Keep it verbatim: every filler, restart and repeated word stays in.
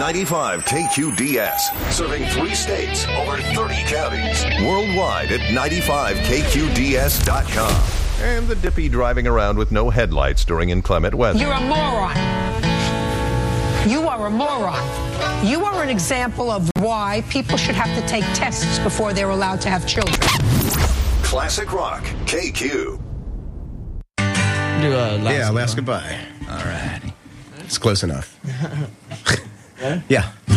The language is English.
ninety-five K Q D S. Serving three states, over thirty counties. Worldwide at ninety-five K Q D S dot com. And the Dippy driving around with no headlights during inclement weather. You're a moron. You are a moron. You are an example of why people should have to take tests before they're allowed to have children. Classic Rock, K Q. Do a last yeah, last one. goodbye. All right. It's close enough. Yeah.